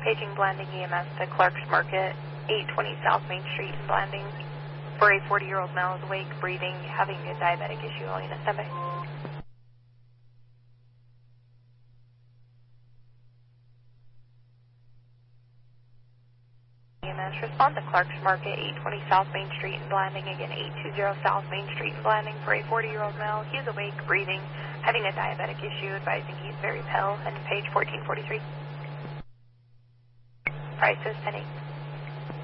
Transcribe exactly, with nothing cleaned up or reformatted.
Paging Blanding E M S to Clark's Market, eight twenty South Main Street in Blanding. For a forty-year-old male is awake, breathing, having a diabetic issue. All units standby. E M S, respond to Clark's Market, eight twenty South Main Street in Blanding. Again, eight twenty South Main Street in Blanding. For a forty-year-old male, he is awake, breathing, having a diabetic issue, advising he is very pale, and page fourteen forty-three. Price is ten eight.